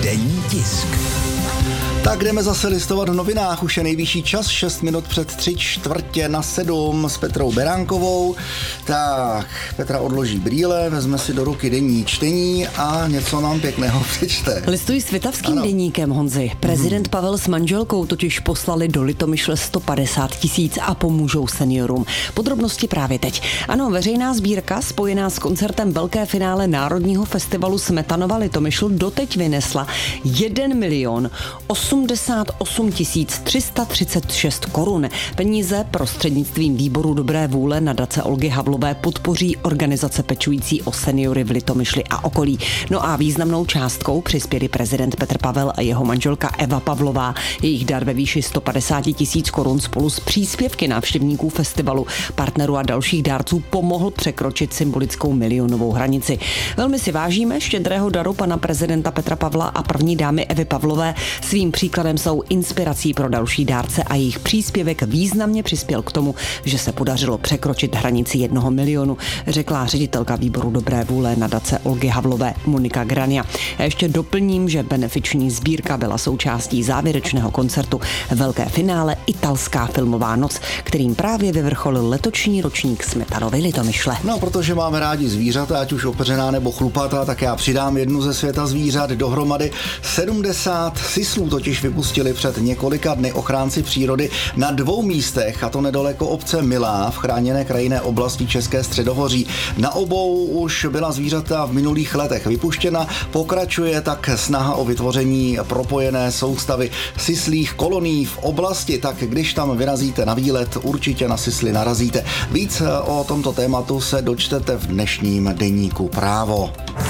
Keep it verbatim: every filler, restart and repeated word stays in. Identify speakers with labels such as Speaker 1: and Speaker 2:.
Speaker 1: Denní tisk.
Speaker 2: Tak jdeme zase listovat v novinách, už je nejvyšší čas, šest minut před tři čtvrtě na sedm s Petrou Beránkovou. Tak, Petra odloží brýle, vezme si do ruky denní čtení a něco nám pěkného přečte.
Speaker 3: Listuji s Vltavským deníkem, Honzi. Prezident hmm. Pavel s manželkou totiž poslali do Litomyšle sto padesát tisíc a pomůžou seniorům. Podrobnosti právě teď. Ano, veřejná sbírka spojená s koncertem velké finále Národního festivalu Smetanova Litomyšl doteď vynesla jeden milion osmdesát osm tisíc tři sta třicet šest korun. Peníze prostřednictvím výboru dobré vůle nadace Olgy Havlové podpoří organizace pečující o seniory v Litomyšli a okolí. No a významnou částkou přispěli prezident Petr Pavel a jeho manželka Eva Pavlová. Jejich dar ve výši sto padesát tisíc korun spolu s příspěvky návštěvníků festivalu, partnerů a dalších dárců pomohl překročit symbolickou milionovou hranici. Velmi si vážíme štědrého daru pana prezidenta Petra Pavla a první dámy Evy Pavlové. Svým příkladem jsou inspirací pro další dárce a jejich příspěvek významně přispěl k tomu, že se podařilo překročit hranici jednoho milionu, řekla ředitelka výboru dobré vůle nadace Olgy Havlové Monika Grania. A ještě doplním, že benefiční sbírka byla součástí závěrečného koncertu velké finále Italská filmová noc, kterým právě vyvrcholil letošní ročník Smetanovy Litomyšle.
Speaker 2: No, protože máme rádi zvířata, ať už opeřená nebo chlupatá, tak já přidám jednu ze světa zvířat. Dohromady sedmdesát sislů totiž vypustili před několika dny ochránci přírody na dvou místech, a to nedaleko obce Milá v chráněné krajinné oblasti České středohoří. Na obou už byla zvířata v minulých letech vypuštěna, pokračuje tak snaha o vytvoření propojené soustavy sislých kolonií v oblasti, tak když tam vyrazíte na výlet, určitě na sisly narazíte. Víc o tomto tématu se dočtete v dnešním deníku Právo.